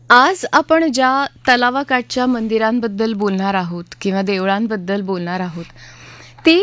आज आपण ज्या तलावाकाठच्या मंदिरांबद्दल बोलणार आहोत किंवा देवळांबद्दल बोलणार आहोत, ती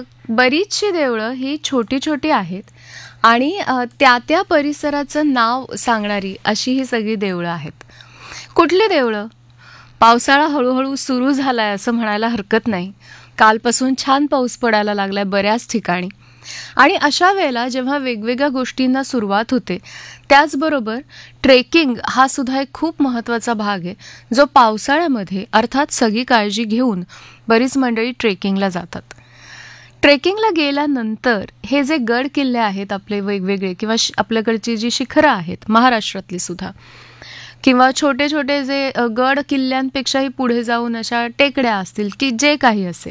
बरीचशी देवळं ही छोटी-छोटी आहेत आणि त्या परिसराचं नाव सांगणारी अशी ही सगळी देवळं आहेत. कुठली देवळं? पावसाळा हळूहळू सुरू झालाय असं म्हणायला हरकत नाही. कालपासून छान पाऊस पडायला लागलाय बऱ्याच ठिकाणी. आणि अशा वेळेला जेव्हा वेगवेगळ्या गोष्टींना सुरुवात होते, त्याचबरोबर ट्रेकिंग हा सुद्धा एक खूप महत्त्वाचा भाग आहे, जो पावसाळ्यामध्ये अर्थात सगळी काळजी घेऊन बरीच मंडळी ट्रेकिंगला जातात. ट्रेकिंगला गेल्यानंतर हे जे गड किल्ले आहेत आपले वेगवेगळे किंवा आपल्याकडची जी शिखरं आहेत महाराष्ट्रातली सुद्धा, किंवा छोटे छोटे जे गड किल्ल्यांपेक्षाही पुढे जाऊन अशा टेकड्या असतील की जे काही असेल,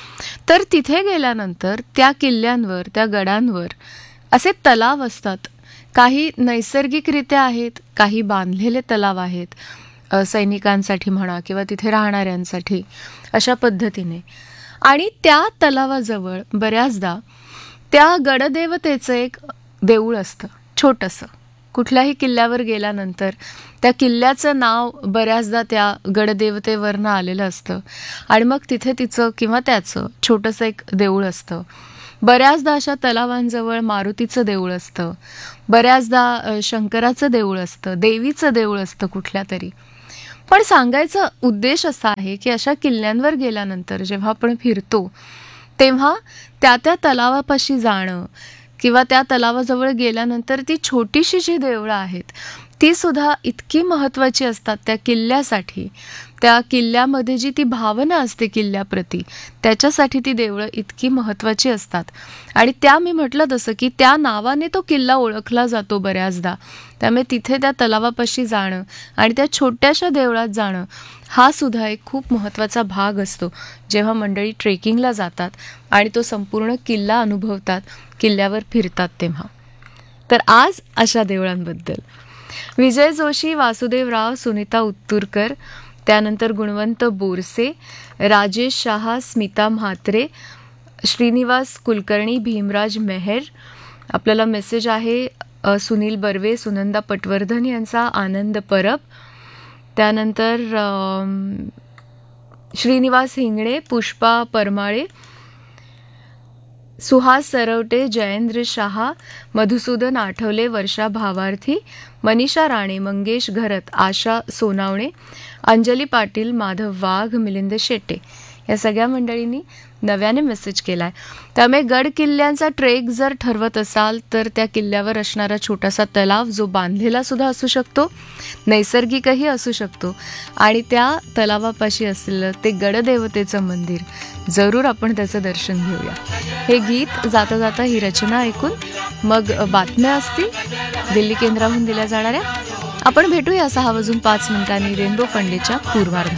तर तिथे गेल्यानंतर त्या किल्ल्यांवर त्या गडांवर असे तलाव असतात. काही नैसर्गिकरित्या आहेत, काही बांधलेले तलाव आहेत सैनिकांसाठी म्हणा किंवा तिथे राहणाऱ्यांसाठी अशा पद्धतीने. आणि त्या तलावाजवळ बऱ्याचदा त्या गडदेवतेचं एक देऊळ असतं छोटंसं. कुठल्याही किल्ल्यावर गेल्यानंतर त्या किल्ल्याचं नाव बऱ्याचदा त्या गडदेवतेवरनं आलेलं असतं आणि मग तिथे तिचं किंवा त्याचं छोटंसं एक देऊळ असतं. बऱ्याचदा अशा तलावांजवळ मारुतीचं देऊळ असतं, बऱ्याचदा शंकराचं देऊळ असतं, देवीचं देऊळ असतं कुठल्या तरी. पण सांगायचा उद्देश असा आहे की अशा किल्ल्यांवर गेल्यानंतर जेव्हा आपण फिरतो तेव्हा त्या तलावापाशी जाणं किंवा त्या तलावाजवळ गेल्यानंतर ती छोटीशी जी देवळं आहेत ती सुद्धा इतकी महत्त्वाची असतात त्या किल्ल्यासाठी. त्या किल्ल्यामध्ये जी ती भावना असते किल्ल्याप्रती, त्याच्यासाठी ती देवळं इतकी महत्त्वाची असतात. आणि त्या मी म्हटलं तसं की त्या नावाने तो किल्ला ओळखला जातो बऱ्याचदा. त्यामुळे तिथे त्या तलावापाशी जाणं आणि त्या छोट्याशा देवळात जाणं हा सुद्धा एक खूप महत्त्वाचा भाग असतो जेव्हा मंडळी ट्रेकिंगला जातात आणि तो संपूर्ण किल्ला अनुभवतात, किल्ल्यावर फिरतात तेव्हा. तर आज अशा देवळांबद्दल विजय जोशी, वासुदेवराव, सुनीता उत्तुरकर, त्यानंतर गुणवंत बोरसे, राजेश शहा, स्मिता म्हात्रे, श्रीनिवास कुलकर्णी, भीमराज मेहर. आपल्याला मेसेज आहे सुनील बर्वे, सुनंदा पटवर्धन यांचा, आनंद परब, त्यानंतर श्रीनिवास हिंगणे, पुष्पा परमाळे, सुहास सरवटे, जयेंद्र शहा, मधुसूदन आठवले, वर्षा भावार्थी, मनीषा राणे, मंगेश घरत, आशा सोनावणे, अंजली पाटील, माधव वाघ, मिलिंद शेटे या सगळ्या मंडळींनी नव्याने मेसेज केलाय. त्यामुळे गड किल्ल्यांचा ट्रेक जर ठरवत असाल तर त्या किल्ल्यावर असणारा छोटासा तलाव जो बांधलेला सुद्धा असू शकतो, नैसर्गिकही असू शकतो, आणि त्या तलावापाशी असलेलं ते गडदेवतेचं मंदिर जरूर आपण त्याचं दर्शन घेऊया. हे गीत जाता जाता ही रचना ऐकून मग बातम्या असतील दिल्ली केंद्राहून दिल्या जाणाऱ्या. आपण भेटूया 6:05 रेनबो फंडेच्या पूर्वार्धात.